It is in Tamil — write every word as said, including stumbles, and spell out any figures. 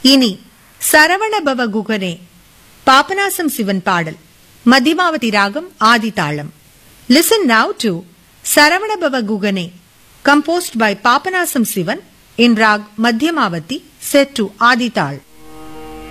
இனி சரவணபவ குகனே பாபநாசம் சிவன் பாடல். மத்தியமாவதி ராகம் ஆதி தாளம். Listen now to Saravanabhava Gugane, composed by Papanasam Sivan in rag Madhyamavati, set to Adi Tal.